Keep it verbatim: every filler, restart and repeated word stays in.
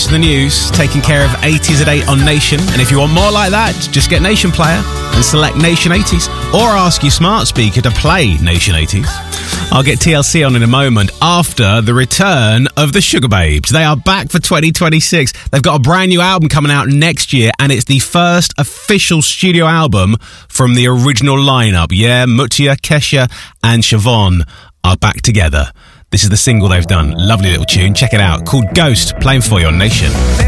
to the news, taking care of eighties at eight on Nation. And if you want more like that, just get Nation Player and select Nation eighties, or ask your smart speaker to play Nation eighties. I'll get T L C on in a moment after the return of the Sugababes. They are back for twenty twenty-six. They've got a brand new album coming out next year, and it's the first official studio album from the original lineup. Yeah, Mutya, Kesha and Siobhan are back together. This is the single they've done. Lovely little tune. Check it out. Called Ghost, playing for you on Nation.